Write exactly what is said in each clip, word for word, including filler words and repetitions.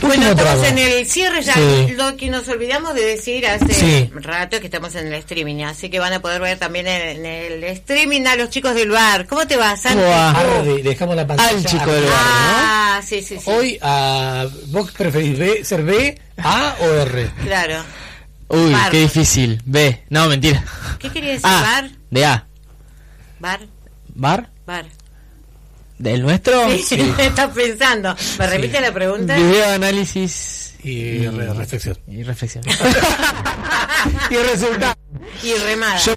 Bueno, estamos trago. en el cierre ya. Sí. Lo que nos olvidamos de decir hace Sí. rato es que estamos en el streaming, así que van a poder ver también en, en el streaming a los chicos del bar. ¿Cómo te vas, Santi? ¿Cómo va? Ahora de- dejamos la pantalla. Al chico del bar, Ah, sí, sí, sí. Hoy, a, ¿vos preferís B, ser B, A o R? Claro. Uy, Bar. qué difícil. B. No, mentira. ¿Qué quería decir? A. ¿Bar? De A. ¿Bar? ¿Bar? ¿Bar? ¿Del nuestro? Sí, estás pensando. ¿Me repite la pregunta? Video, análisis Y re- reflexión. y reflexión. Y resultado. Y remada. Yo-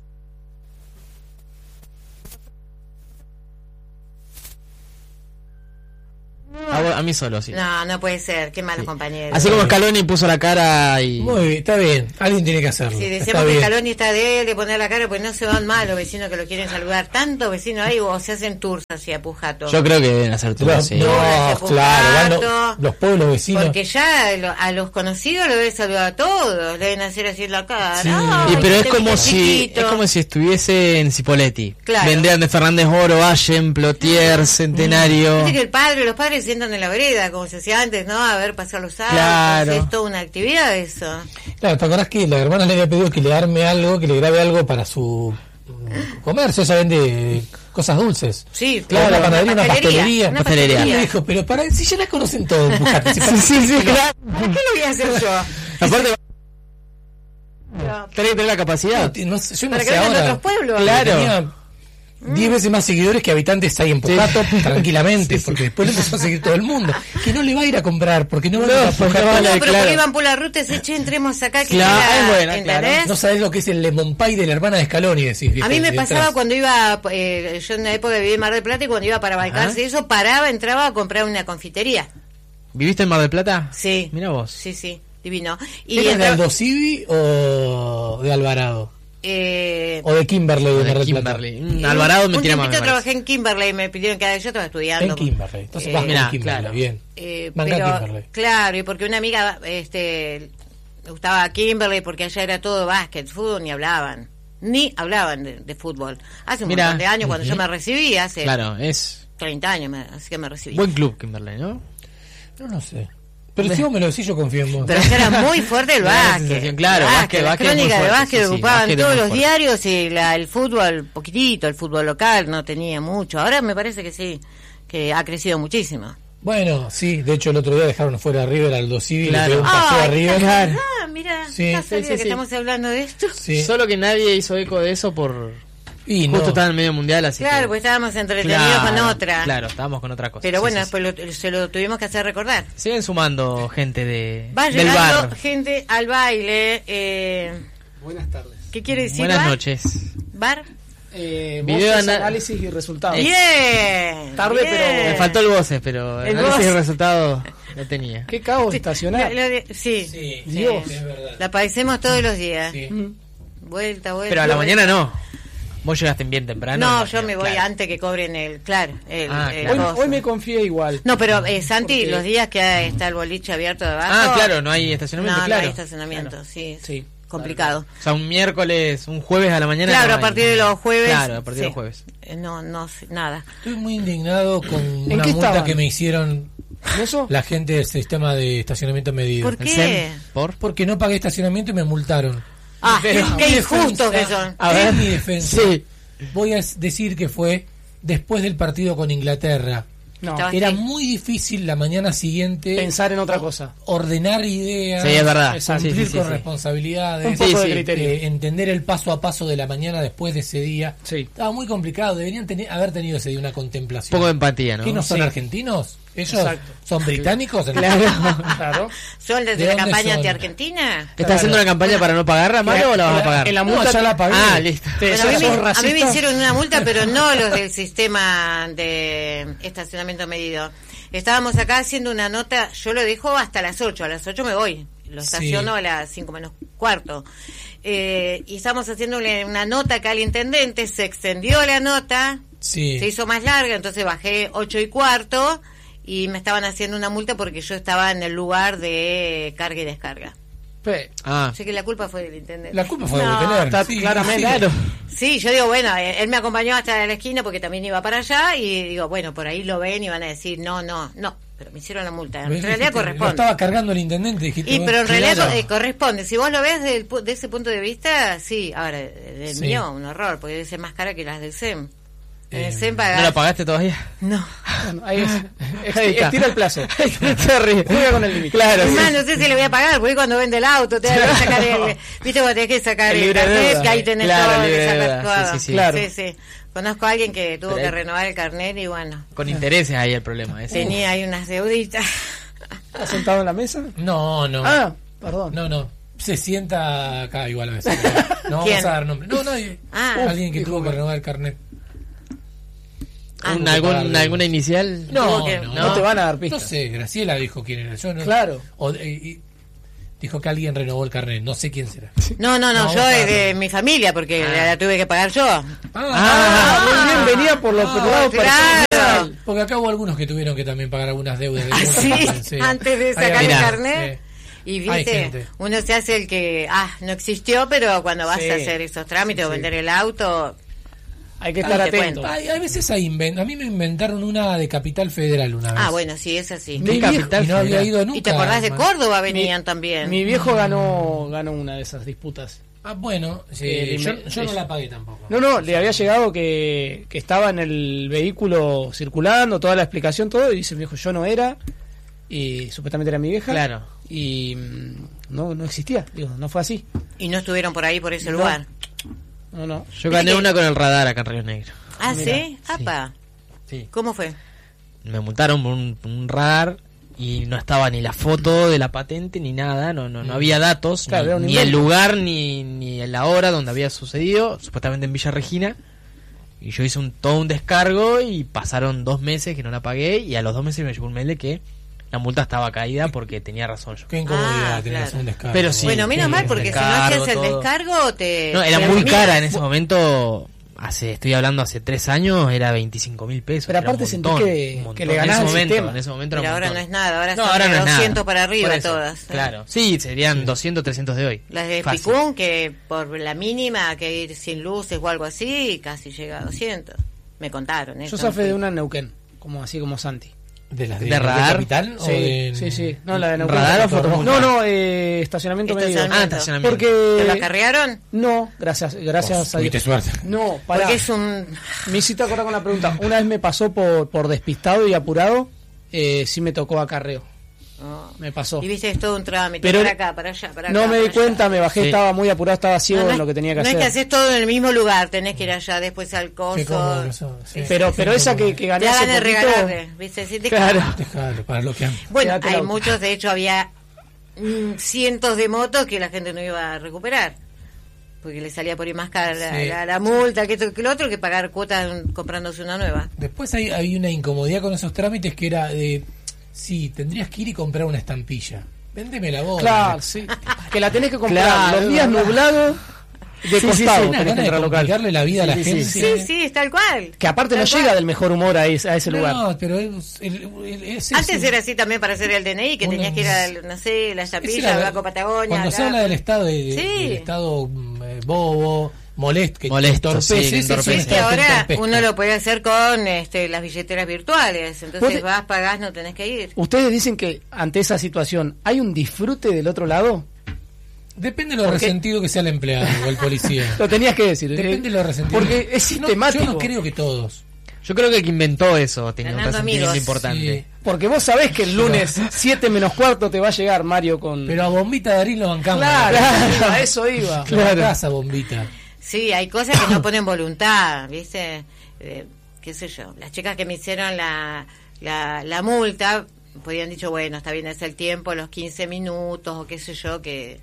A, vos- a mí solo, sí. No, no puede ser. Qué malos Sí. compañeros. Así como Scaloni puso la cara y... Muy bien, está bien. Alguien tiene que hacerlo. Si Está decíamos que bien. Scaloni está de él, de poner la cara, pues no se van mal los vecinos que lo quieren saludar. Tantos vecinos hay o se hacen tours hacia Pujato. Yo creo que deben hacer todo No, así. no, Pujato. claro, van los, los pueblos vecinos. Porque ya lo- a los conocidos lo deben saludar a todos, deben hacer así en la cara. Sí. Ay, Y pero es este como bicho si chiquito. es como si estuviese en Cipolletti. Claro. Vendrían de Fernández Oro, Allen, Plotier, Centenario. Viste que el padre, los padres se sientan en la vereda, como se hacía antes, ¿no? A ver pasar los autos. Claro. Es toda una actividad eso. Claro, ¿te acordás que la hermana le había pedido que le arme algo, que le grabe algo para su mm, comercio? Ella vende cosas dulces. Sí, Claro, una panadería, una pastelería. Una Pastelería. Y le dijo, pero para, si ya la conocen todos, buscate. Si Sí, sí, sí, claro. ¿Para qué lo voy a hacer yo? Aparte, No. tenés que tener la capacidad. No, no sé, yo no Para que sé vengan de ahora. otros pueblos. Claro. Tenía diez veces más seguidores que habitantes hay en Pujato, tranquilamente, porque después le empezó a seguir todo el mundo. Que no le va a ir a comprar, porque no va a ir a porque Pujato. no va a No, ir, pero claro. por ahí van por la ruta y se che, entremos acá. Que Claro, queda, es buena, ¿entendés? claro. No sabés lo que es el lemon pie de la hermana de Scaloni, decís. A mí me detrás. pasaba cuando iba, eh, yo en una época viví en Mar del Plata y cuando iba para Balcarce y eso, paraba, entraba a comprar una confitería. ¿Viviste en Mar del Plata? Sí. Mira vos. Sí, sí, divino. Y ¿Eres de entraba- Aldo Civi o de Alvarado? eh, ¿O de Kimberley de De Mar del Plata? Kimberley. Mm, Alvarado me un tira más. tiempito me trabajé parece. en Kimberley, me pidieron que yo estaba estudiando. En Kimberley. Entonces Eh, vas mirá, con Kimberley, claro. bien. Eh, Banca pero, Kimberley. claro, y porque una amiga este, le gustaba Kimberley porque allá era todo básquet, fútbol, ni hablaban. Ni hablaban de, de fútbol. Hace un Mirá. montón de años, cuando Ujú. yo me recibí, hace Claro, es treinta años, me- así que me recibí. buen club Kimberley, ¿no? No, no sé. Pero si vos me lo decís, yo confío en vos. Pero era muy fuerte el Me da la básquet. sensación, claro, El básquet, las básquet es muy crónicas de fuerte, básquet sí, sí, ocupaban básquet es todos muy los fuerte. diarios y la, el fútbol, poquitito, el fútbol local no tenía mucho. Ahora me parece que sí, que ha crecido muchísimo. Bueno, sí, de hecho el otro día dejaron fuera a River Aldo Civi, Claro. le pegó un paseo a Ay, River. ah, mira, Sí. ya Sí, sabía sí, que sí. estamos hablando de esto. Sí. Solo que nadie hizo eco de eso por... Y Justo no. estaba en el medio mundial, así Claro, que... pues estábamos entretenidos Claro, con otra. Claro, estábamos con otra cosa. Pero Sí, bueno, sí, después lo- se lo tuvimos que hacer recordar. sí. Siguen sumando gente de Va del llegando bar. gente al baile. Eh, Buenas tardes. ¿Qué quiere decir? Buenas bar? noches. ¿Bar? Eh, Video voces, ana- análisis y resultados. Bien. Tarde, bien. pero- Me faltó el voces, pero El análisis voz. y resultado lo tenía. Qué caos Sí, estacional. la- la de- sí, Sí, Dios. es verdad. la padecemos todos los días. Sí. Vuelta, vuelta. Pero a la vuelta. mañana no. Vos llegaste bien temprano. No, imagino, yo me voy claro. antes que cobren el, claro, el, Ah, el claro. Hoy, acoso. hoy me confié igual. No, pero eh, Santi, Porque- los días que está el boliche abierto de abajo. Ah, claro, no hay No, estacionamiento, no claro. hay estacionamiento, Claro. sí, Sí. complicado. O sea, un miércoles, un jueves a la mañana. Claro, no a hay. partir de los jueves. Claro, a partir de sí. los jueves. Eh, No, no, sé, nada. Estoy muy indignado con una qué multa estaban? que me hicieron ¿En eso? la gente del sistema de estacionamiento medido. ¿Por ¿El qué? SEM? ¿Por? Porque no pagué estacionamiento y me multaron. Ah, qué, En qué mi injustos que defensa- son. A ver. En mi defensa, Sí. voy a decir que fue después del partido con Inglaterra. No. Estaba- Era sí. muy difícil la mañana siguiente Pensar en otra cosa. ordenar ideas, Sí, es verdad. Exacto. cumplir Sí, sí, sí, con sí. responsabilidades, Un poco Sí, de sí. criterio. eh, entender el paso a paso de la mañana después de ese día. Sí. Estaba muy complicado, deberían tener, haber tenido ese día una Un contemplación. poco de empatía, ¿no? ¿Qué no son Sí. argentinos? ¿Ellos Exacto. son británicos? Claro. ¿Son desde ¿De la dónde campaña son? anti-argentina? ¿Estás Claro. haciendo una campaña para no pagarla, Mario, o la vas a pagar? En la No, multa ya la pagué. Ah, listo. Te- Bueno, a, mí ¿sos me, a mí racista? me hicieron una multa, pero no los del sistema de estacionamiento medido. Estábamos acá haciendo una nota, yo lo dejo hasta las ocho, a las ocho me voy, lo Sí. estaciono a las cinco menos cuarto. Eh, y estamos haciéndole una nota acá al intendente, se extendió la nota, Sí. se hizo más larga, entonces bajé ocho y cuarto y me estaban haciendo una multa porque yo estaba en el lugar de carga y descarga. Pe- Ah, Así que la culpa fue del intendente. La culpa fue No. de tener. Está claramente. claro. Sí, yo digo, bueno, eh, él me acompañó hasta la esquina porque también iba para allá y digo, bueno, por ahí lo ven y van a decir, no, no, no, pero me hicieron la multa. En Ves, realidad dijiste, corresponde. Lo estaba cargando el intendente, dijiste. Y vos, pero en realidad claro. co- eh, corresponde. Si vos lo ves desde el pu- de ese punto de vista, sí. Ahora, del Sí. mío, un horror, porque debe ser más cara que las del S E M. En Eh, el S E M ¿No pagás... la pagaste todavía? No. Bueno, ahí es. Ahí está. Estira el plazo. Se ríe. Juega con el límite. Claro, Es sí. más, no sé si le voy a pagar, porque cuando vende el auto te tenés que sacar el... ¿Viste cuando tenés que sacar El el, libre de carnet? deuda. Que ahí tenés Claro, todo, el libre que de sacas deuda. todo. Sí, sí, sí. Claro. Sí, sí. Conozco a alguien que tuvo Pero que hay- renovar el carnet y bueno, Con intereses ahí el problema. ese. tenía ahí unas deuditas. ¿Estás sentado en la mesa? No, no. Ah, perdón. No, no. Se sienta acá igual a veces. No ¿Quién? vamos a dar nombre. No, nadie. Ah. Alguien que tuvo que renovar el carnet. Ah, ¿Un- que algún- pagarle. ¿Alguna inicial? No, Tuvo que- no, No te van a dar pistas. No sé, Graciela dijo quién era. Yo no, Claro. o, eh, y- dijo que alguien renovó el carnet. No sé quién será. No, no, no, No, yo claro. es de mi familia, porque la, la tuve que pagar yo. Ah, muy bien, venía por los Ah, por lados claro. personal. Porque acá hubo algunos que tuvieron que también pagar algunas deudas. De Ah, sí, sí. antes de Hay sacar el Mirá, carnet. Y Hay viste, gente. uno se hace el que, ah, no existió, pero cuando vas Sí. a hacer esos trámites o Sí. vender el auto, Hay que Ahí estar te atento. cuento. Hay, hay veces hay inven- a mí me inventaron una de Capital Federal una vez. ah, bueno, sí, es así. Mi ¿Qué viejo- Capital y no había Federal? ido nunca. ¿Y te acordás de man. Córdoba? Venían Mi- también. Mi viejo ganó ganó una de esas disputas. Ah, bueno, sí, Eh, yo, me- yo no sí. la pagué tampoco. No, no, le había llegado que, que estaba en el vehículo circulando, toda la explicación, todo, y dice mi viejo, yo no era, y supuestamente era mi vieja. Claro. Y mm, no, no existía, digo, no fue así. Y no estuvieron por ahí, por ese No. lugar. No, no. Yo gané Viste que- una con el radar acá en Río Negro. Ah, Mira, ¿sí? Apa. Sí. ¿Cómo fue? Me multaron por un, por un radar y no estaba ni la foto de la patente ni nada, no no, no había datos, Claro, era un ni, ni el invento. lugar ni, ni la hora donde había sucedido, supuestamente en Villa Regina. Y yo hice un todo un descargo y pasaron dos meses que no la pagué y a los dos meses me llegó un mail de que la multa estaba caída porque tenía razón yo. Qué incomodidad Ah, tener claro. un descargo. Pero sí, bueno, menos sí, mal, el porque si no descargo, hacías el todo. descargo, te... No, era te muy dormías. cara en ese momento. Hace, estoy hablando hace tres años, era veinticinco mil pesos. Pero era aparte un sentí montón, que- un montón. que le En ganás ese al momento, sistema. en ese momento era Pero un ahora no montón. es nada, ahora No, son ahora de no es nada. doscientos para arriba Por eso, todas. ¿eh? Claro, sí, serían doscientos, trescientos de hoy. Las de Fácil. Picún, que por la mínima, que ir sin luces o algo así, casi llega a doscientos. Me contaron, ¿eh? Yo zafé de una en Neuquén, como así como Santi. ¿De las de, ¿De de radar? Capital? o Sí, de- sí, sí. No, la de Neuquén. ¿Radar o No, fotomulta? no, eh, estacionamiento medido. Ah, estacionamiento. Porque... ¿Te la carrearon? No, gracias, gracias a Tuviste Dios. suerte. No, pará. Porque es un... Me hiciste acordar con la pregunta. Una vez me pasó por, por despistado y apurado, eh, sí me tocó acarreo. Oh. Me pasó. Y viste, es todo un trámite, Pero para acá, para allá, para acá. No me di para allá. cuenta, me bajé, Sí. estaba muy apurado, estaba ciego No, no en es- lo que tenía que no hacer. es que haces todo en el mismo lugar, tenés que ir allá, después al coso. Qué cómodo que son, sí. Pero, pero esa que, que gané Te hace hagan de poquito... regalarle, ¿viste? Sí, te Claro. Déjalo, para lo que han... Bueno, Quédate hay la- muchos, de hecho, había mm, cientos de motos que la gente no iba a recuperar. Porque le salía por ir más cara la, Sí. la- la multa que esto que lo otro que pagar cuotas comprándose una nueva. Después hay, hay una incomodidad con esos trámites que era de... Sí, tendrías que ir y comprar una estampilla. Véndeme la voz. Claro, sí. Que la tenés que comprar Claro, los días es verdad. nublados de Sí, sí, costado. sí, una tenés que gana de entrar local. complicarle la vida a la Sí, sí, gente. sí, Sí, sí, es tal cual. Que aparte no Tal cual. llega del mejor humor a ese, a ese lugar. No, pero es, el- el- es Antes eso. era así también para hacer el D N I, que Uno- tenías que ir a, no sé, la Ese Chapilla, era- al Banco Patagonia. Cuando se acá. habla del Estado, de, de- Sí. del Estado mm, eh, bobo, molesto, que Molesto, entorpece, sí, que ese es un entorpece. Sí, que Estado que ahora entorpezca. uno lo puede hacer con este, las billeteras virtuales. Entonces ¿Vos te- vas, pagás, no tenés que ir. Ustedes dicen que ante esa situación hay un disfrute del otro lado. Depende de lo ¿Por qué? resentido que sea el empleado o el policía. Lo tenías que decir. ¿eh? Depende de lo resentido. Porque es No, sistemático. yo no creo que todos. Yo creo que el que inventó eso tenía un Ganando resentimiento amigos. importante. Sí. Porque vos sabés que el lunes siete menos cuarto te va a llegar Mario con... Pero a Bombita Darín lo bancamos. Claro, Claro. a eso iba. Claro. Casa, Bombita. Sí, hay cosas que no ponen voluntad, ¿viste? Eh, qué sé yo. Las chicas que me hicieron la, la, la multa, podían dicho, bueno, está bien, es el tiempo, los quince minutos, o qué sé yo, que...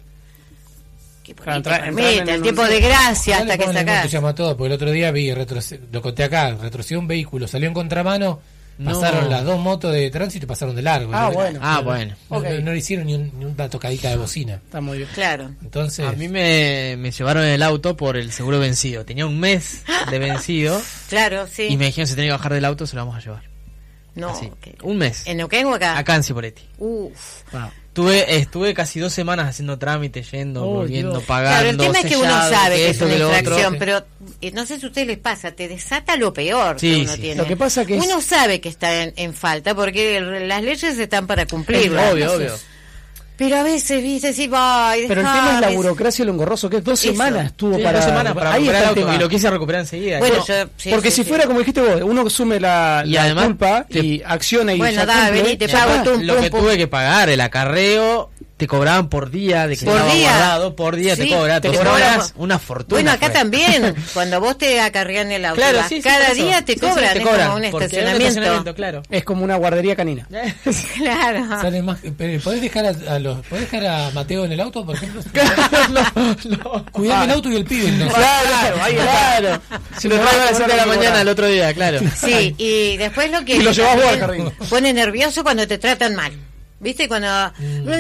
que por Claro, ahí te entra- permite, entrar en el el- tiempo de gracia Dale, hasta que ponle sacás. entusiasmo a todo, porque el otro día vi, retroce- lo conté acá, retrocedió un vehículo, salió en contramano, No. pasaron las dos motos de tránsito y pasaron de largo. Ah, Yo- bueno. Ah, bueno. No, Ok. no- no le hicieron ni, un- ni una tocadita de bocina. Está muy bien. Claro. Entonces, A mí me, me llevaron en el auto por el seguro vencido. Tenía un mes de vencido Claro, sí. y me dijeron si tenía que bajar del auto se lo vamos a llevar. No, Así. que- Un mes. ¿En Neuquén o acá? Acá en Cipoletti. Uf. Wow. Estuve, estuve casi dos semanas haciendo trámites, yendo, Oh, volviendo, Dios. pagando. Claro, el tema es que uno sellado, sabe que es esto, una que lo otro. infracción, pero eh, no sé si a ustedes les pasa, te desata lo peor Sí, que uno sí. tiene. Lo que pasa que es- uno sabe que está en, en falta porque el- las leyes están para cumplirlas. Obvio, No sé. obvio. Pero a veces, viste, sí, ay, Pero el tema es la dejame. burocracia y lo engorroso que es. Dos Eso. semanas estuvo Sí, para... dos semanas para ahí recuperar está el el auto tema. y lo quise recuperar enseguida. Bueno, Yo- yo, sí, Porque sí, si sí. fuera como dijiste vos, uno asume la, Y la además, culpa te- y acciona y Bueno, ya da, cumple, vení, te ya pago está. tú. lo que pum, tuve que pagar, el acarreo, te cobraban por día, de que Por estaba día. guardado, por día Sí, te cobran, te te cobran cobras por- una fortuna. Bueno, acá fue. también, cuando vos te acarrean el auto, Claro, vas, sí, sí, cada por eso. día te Sí, sí, cobran, te es cobran, como un porque hay estacionamiento. claro. Es como una guardería canina. Claro. Sale más, pero ¿podés dejar a, a los, ¿podés dejar a Mateo en el auto, por ejemplo? no, no. Cuidame el auto y el pibe. entonces. Claro, ahí claro. Se lo traigo a las siete de la mañana el otro día, claro. Sí, y después lo que Y lo llevas vos al también jardín. pone nervioso cuando te tratan mal. ¿Viste? Cuando... No.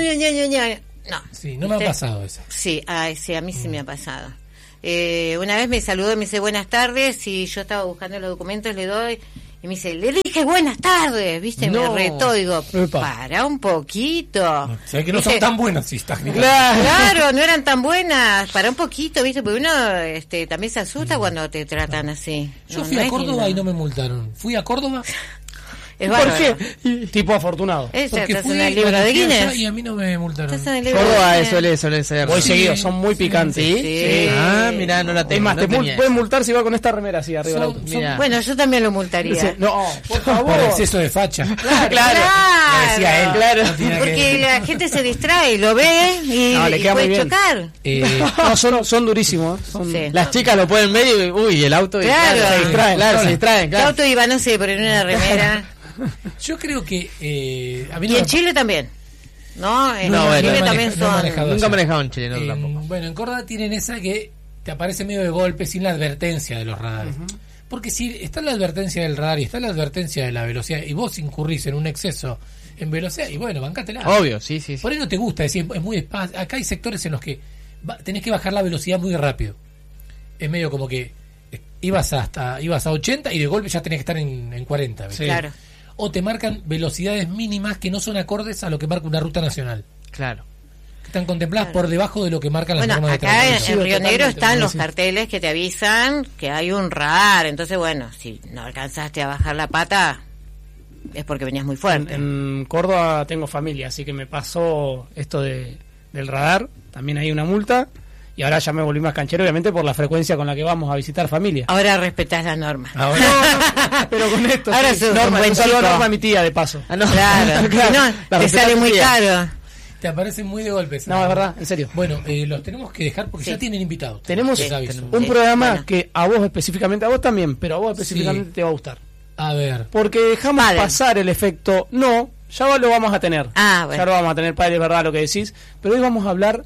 Sí, no me ha ¿Viste? pasado eso. Sí, ay, sí, a mí sí me ha pasado. Eh, una vez me saludó y me dice buenas tardes y yo estaba buscando los documentos, le doy y me dice, le dije buenas tardes, ¿viste? No. Me retó, digo, Epa. para un poquito. Se ve que no ¿Viste? son tan buenas si estás gritando. Claro, no eran tan buenas, para un poquito, ¿viste? Porque uno este, también se asusta cuando te tratan así. Yo No, fui no a es Córdoba lindo. y no me multaron. Fui a Córdoba Es ¿Por bárbaro. qué? Tipo afortunado. Ese, porque estás fui en el libro cuando de fui allá Guinness. y a mí no me multaron. Estás en el libro de Córdoba Guinness. suele, suele ser. Voy Sí. seguido, son muy picantes. ¿Sí? Sí. Ah, mirá, no la tengo. Es más, no te mul- tenía pueden esa. multar si va con esta remera así arriba del Son- auto. son- Mirá. Bueno, yo también lo multaría. No, por Por favor. exceso de facha. Claro, Lo decía él. Claro. No tiene Porque que- la gente se distrae, lo ve y, No, le y queda puede muy bien. chocar. Eh, No, son, son durísimos. ¿eh? Son... Sí. Las chicas lo ponen medio y uy, el auto y Claro. se distraen, claro, se distraen, El claro. auto iba, no sé, por en una remera. yo creo que eh, a mí Y no en me- Chile también. ¿No? En No, bueno. Chile no he también maneja- no he son. manejado Nunca allá. he manejado en Chile, no, En- tampoco. Bueno, en Córdoba tienen esa que te aparece medio de golpe sin la advertencia de los radares. Porque si está la advertencia del radar y está la advertencia de la velocidad y vos incurrís en un exceso en velocidad, y bueno, bancátela. Obvio, sí, sí, sí. Por ahí no te gusta decir, es muy despacio. Acá hay sectores en los que va- tenés que bajar la velocidad muy rápido. Es medio como que eh, ibas hasta ibas a ochenta y de golpe ya tenés que estar en, en cuarenta. ¿ves? Sí. Claro. O te marcan velocidades mínimas que no son acordes a lo que marca una ruta nacional. Claro. Que están contempladas Claro. por debajo de lo que marcan las Bueno, normas de acá en, tránsito. en Sí, Río Negro totalmente, están sí. los carteles que te avisan que hay un radar. Entonces, bueno, si no alcanzaste a bajar la pata, es porque venías muy En, fuerte. en Córdoba tengo familia, así que me pasó esto de, del radar. También hay una multa. Y ahora ya me volví más canchero, obviamente, por la frecuencia con la que vamos a visitar familia. Ahora respetás las normas. Ahora, Pero con esto, Ahora sí. sos un Norma, buen un saludo a chico. Norma, mi tía, de paso. Ah, no. Claro, Claro, si no, la te sale muy respetabilidad. caro. te aparecen muy de golpe. No, es verdad, en serio. Bueno, eh, los tenemos que dejar porque Sí. ya tienen invitados. Tenemos Les aviso. un Sí, programa bueno. que a vos específicamente, a vos también, pero a vos específicamente Sí. te va a gustar. A ver. Porque dejamos Padel. pasar el efecto, no, ya lo vamos a tener. Ah, bueno. Ya lo vamos a tener, padre, es verdad lo que decís. Pero hoy vamos a hablar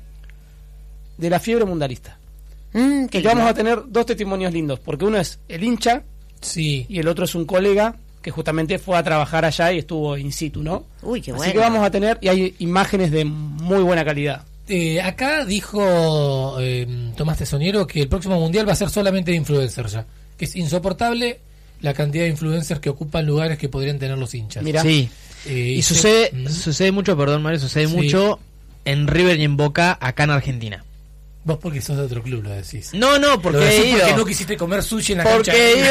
de la fiebre mundialista. Mm, qué Y vamos lindo. a tener dos testimonios lindos, porque uno es el hincha Sí. y el otro es un colega que justamente fue a trabajar allá y estuvo in situ, ¿no? Uy, qué Así bueno. que vamos a tener, y hay imágenes de muy buena calidad. Eh, acá dijo eh, Tomás Tesoniero que el próximo mundial va a ser solamente de influencers ya. Que es insoportable la cantidad de influencers que ocupan lugares que podrían tener los hinchas. Mirá. Sí. Eh, Y se- sucede, Mm. sucede mucho, perdón Mario, sucede Sí. mucho en River y en Boca acá en Argentina. Vos porque sos de otro club lo decís. No, no, porque Lo decís he ido. porque no quisiste comer sushi en la cancha. Porque he ido,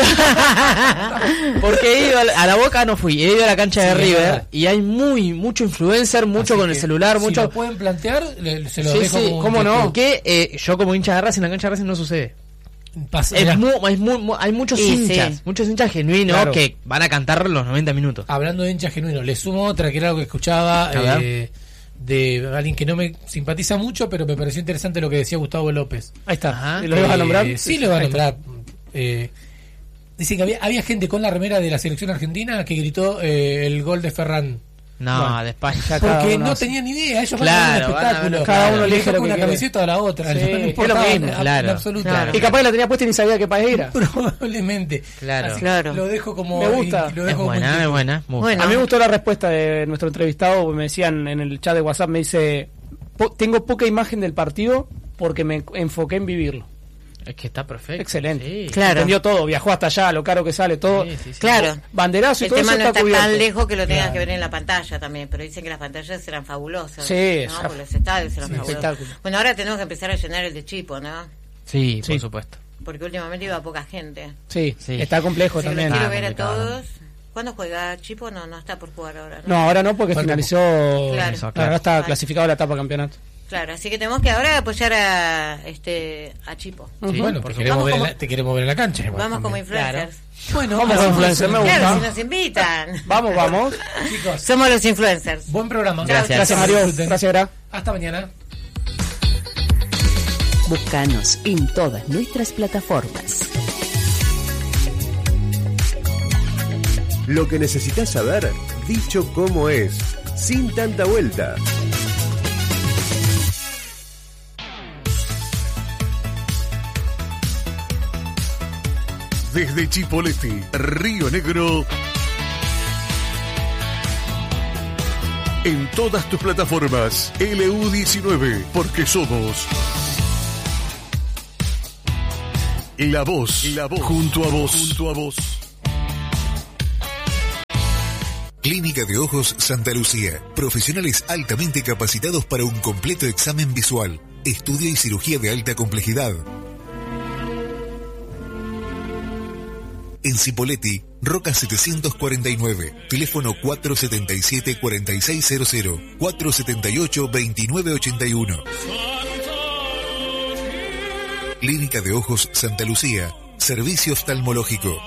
porque he ido a la- a la Boca, no fui, he ido a la cancha de Sí, es River verdad. y hay muy mucho influencer, mucho Así con el que, celular, si mucho. lo pueden plantear, le- se lo Sí, dejo sí, como ¿cómo un no? inquietud. Que eh, yo como hincha de Racing, en la cancha de Racing no sucede. Pasa- Es mirá, mu- es mu- mu- hay muchos Y hinchas, sí. muchos hinchas genuinos Claro. que van a cantar los noventa minutos. hablando de hinchas genuinos, le sumo otra que era algo que escuchaba A ver. eh, de alguien que no me simpatiza mucho, pero me pareció interesante lo que decía Gustavo López. Ahí está. Ajá. ¿Y ¿Lo ibas a Eh, nombrar? Sí, lo iba a Ahí está. nombrar. Eh, dice que había, había gente con la remera de la selección argentina que gritó eh, el gol de Ferran. No, Bueno, de España. ya cada Porque uno no hace. tenían idea, ellos Claro, van a ver un van a espectáculo. ver- Cada uno Le elige toca lo que una quiere. camiseta a la otra. Sí, no es lo importaba mismo. en- en Claro. absoluto. Claro. Y capaz la tenía puesta y ni sabía qué país era. Probablemente. Claro. Así Claro. que lo dejo como. Me gusta. lo Es dejo como buena, es inquietud. buena. muy Bueno. A mí me gustó la respuesta de nuestro entrevistado, porque me decían en el chat de WhatsApp, me dice, "Po- tengo poca imagen del partido porque me enfoqué en vivirlo." Es que está perfecto. Excelente. Sí. Claro. Entendió todo, viajó hasta allá, lo caro que sale, todo. Sí, sí, sí. Claro. Banderazo y El todo tema eso no está está cubierto. tan lejos que lo tengas Claro. que ver en la pantalla también, pero dicen que las pantallas eran fabulosas. Sí, ¿no? ya- Porque los estadios eran Sí, fabulosos. espectáculo. Bueno, ahora tenemos que empezar a llenar el de Chipo, ¿no? Sí, Sí. por supuesto. Porque últimamente iba poca gente. Sí, Sí. está complejo Así que también. los quiero Ah, ver a complicado. todos. ¿Cuándo juega Chipo? No, no está por jugar ahora. No, ahora no, porque Falta finalizó. Claro. Claro, Claro. ahora está Vale. clasificado la etapa de campeonato. Claro, así que tenemos que ahora apoyar a este a Chipo. Sí, bueno, te Porque queremos, vamos ver en como- la, te queremos ver en la cancha. igual Vamos como también. influencers. Bueno, Vamos así como que- influencer, me gusta. Claro, si nos invitan. Vamos, vamos. Chicos, Somos los influencers. buen programa. Gracias. Gracias, Mario. Disfruten. Gracias, Gra. Hasta mañana. Búscanos en todas nuestras plataformas. Lo que necesitas saber, dicho como es, sin tanta vuelta. Desde Chipoleti, Río Negro. En todas tus plataformas, L U diecinueve, porque somos la voz, la voz, junto a vos, junto a vos. Clínica de Ojos Santa Lucía. Profesionales altamente capacitados para un completo examen visual, estudio y cirugía de alta complejidad. En Cipolletti, Roca setecientos cuarenta y nueve, teléfono cuatro siete siete, cuatro seis cero cero, cuatro siete ocho, dos nueve ocho uno. Clínica de Ojos Santa Lucía, servicio oftalmológico.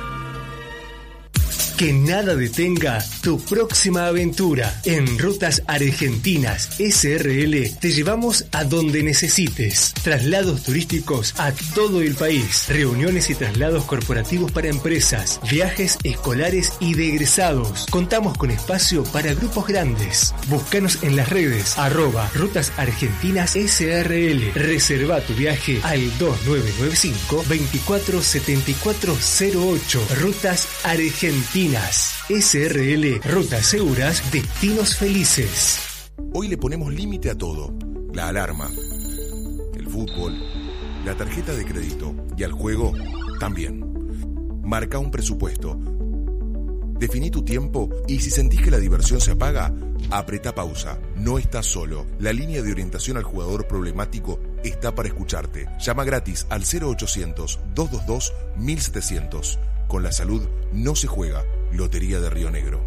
Que nada detenga tu próxima aventura. En Rutas Argentinas S R L te llevamos a donde necesites. Traslados turísticos a todo el país. Reuniones y traslados corporativos para empresas. Viajes escolares y de egresados. Contamos con espacio para grupos grandes. Búscanos en las redes arroba Rutas Argentinas S R L. Reserva tu viaje al dos nueve nueve cinco, dos cuatro siete cuatro cero ocho. Rutas Argentinas S R L, rutas seguras, destinos felices. Hoy le ponemos límite a todo. La alarma, el fútbol, la tarjeta de crédito y al juego también. Marca un presupuesto. Definí tu tiempo y si sentís que la diversión se apaga, apretá pausa. No estás solo. La línea de orientación al jugador problemático está para escucharte. Llama gratis al cero ochocientos, doscientos veintidós, mil setecientos. Con la salud no se juega. Lotería de Río Negro.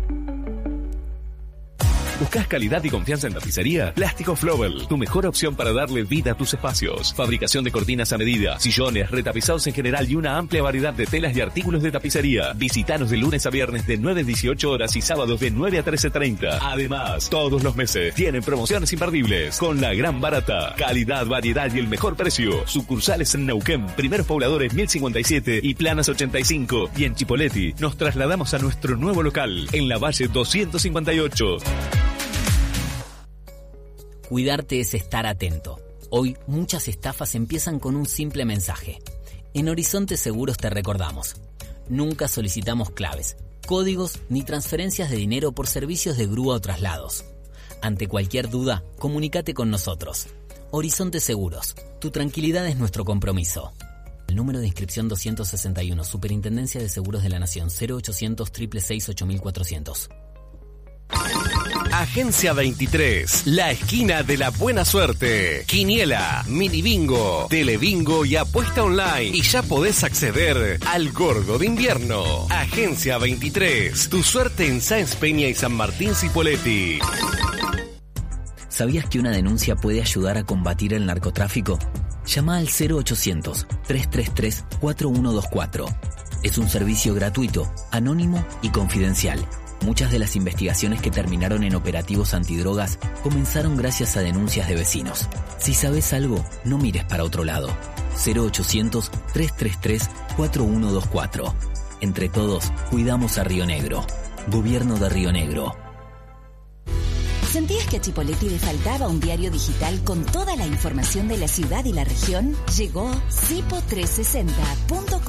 ¿Buscas calidad y confianza en tapicería? Plástico Flowell, tu mejor opción para darle vida a tus espacios. Fabricación de cortinas a medida, sillones, retapizados en general y una amplia variedad de telas y artículos de tapicería. Visítanos de lunes a viernes de nueve a dieciocho horas y sábados de nueve a trece treinta. Además, todos los meses tienen promociones imperdibles con la gran barata. Calidad, variedad y el mejor precio. Sucursales en Neuquén, Primeros Pobladores mil cincuenta y siete y Planas ochenta y cinco. Y en Chipolletti nos trasladamos a nuestro nuevo local en la Valle doscientos cincuenta y ocho. Cuidarte es estar atento. Hoy muchas estafas empiezan con un simple mensaje. En Horizonte Seguros te recordamos. Nunca solicitamos claves, códigos ni transferencias de dinero por servicios de grúa o traslados. Ante cualquier duda, comunícate con nosotros. Horizonte Seguros. Tu tranquilidad es nuestro compromiso. El número de inscripción doscientos sesenta y uno, Superintendencia de Seguros de la Nación, cero ochocientos, seiscientos sesenta y seis, ocho mil cuatrocientos. Agencia veintitrés, la esquina de la buena suerte. Quiniela, mini bingo, telebingo y apuesta online. Y ya podés acceder al gordo de invierno. Agencia veintitrés, tu suerte en Sáenz Peña y San Martín Cipolletti. ¿Sabías que una denuncia puede ayudar a combatir el narcotráfico? Llama al cero ochocientos, trescientos treinta y tres, cuatro uno dos cuatro. Es un servicio gratuito, anónimo y confidencial. Muchas de las investigaciones que terminaron en operativos antidrogas comenzaron gracias a denuncias de vecinos. Si sabes algo, no mires para otro lado. cero ochocientos, trescientos treinta y tres, cuatro uno dos cuatro. Entre todos, cuidamos a Río Negro. Gobierno de Río Negro. ¿Sentías que a Chipolletti le faltaba un diario digital con toda la información de la ciudad y la región? Llegó Cipo trescientos sesenta punto com.